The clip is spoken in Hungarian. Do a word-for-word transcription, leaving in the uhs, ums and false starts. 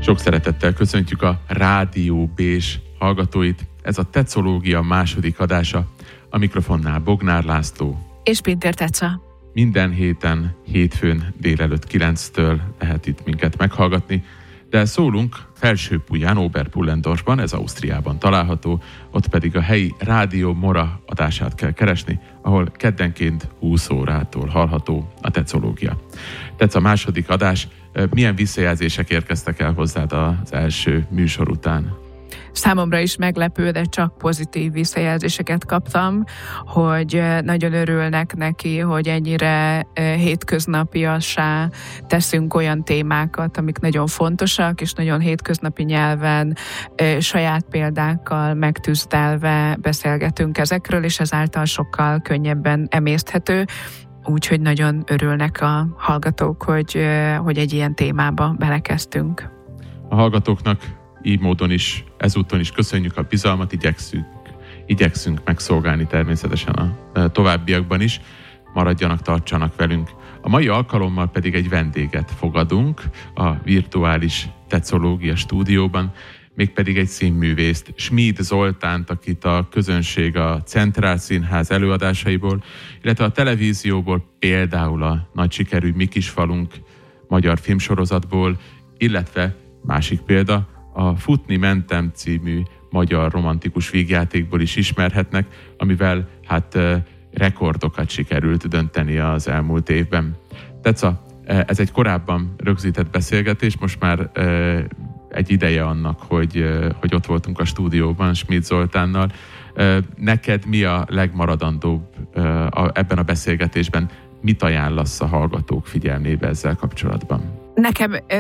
Sok szeretettel köszöntjük a Rádió Bés hallgatóit. Ez a Tecológia második adása. A mikrofonnál Bognár László és Pintér Teca. Minden héten, hétfőn délelőtt kilenctől lehet itt minket meghallgatni, de szólunk Felsőbuján, Oberpullendorfban, ez Ausztriában található, ott pedig a helyi Rádió Mora adását kell keresni, ahol keddenként húsz órától hallható a Tecológia. Teca, második adás. Milyen visszajelzések érkeztek el hozzád az első műsor után? Számomra is meglepő, de csak pozitív visszajelzéseket kaptam, hogy nagyon örülnek neki, hogy ennyire hétköznapiassá teszünk olyan témákat, amik nagyon fontosak, és nagyon hétköznapi nyelven, saját példákkal megtűzdelve beszélgetünk ezekről, és ezáltal sokkal könnyebben emészthető. Úgyhogy nagyon örülnek a hallgatók, hogy, hogy egy ilyen témába belekezdtünk. A hallgatóknak így módon is, ezúton is köszönjük a bizalmat, igyekszünk, igyekszünk megszolgálni természetesen a továbbiakban is. Maradjanak, tartsanak velünk. A mai alkalommal pedig egy vendéget fogadunk a virtuális Tecológia stúdióban, mégpedig egy színművészt, Schmid Zoltánt, akit a közönség a Centrál Színház előadásaiból, illetve a televízióból, például a nagy sikerű Mi Kisfalunk magyar filmsorozatból, illetve másik példa, a Futni mentem című magyar romantikus vígjátékból is ismerhetnek, amivel hát rekordokat sikerült dönteni az elmúlt évben. Teca, ez egy korábban rögzített beszélgetés, most már egy ideje annak, hogy, hogy ott voltunk a stúdióban Schmid Zoltánnal. Neked mi a legmaradandóbb ebben a beszélgetésben? Mit ajánlasz a hallgatók figyelmébe ezzel kapcsolatban? Nekem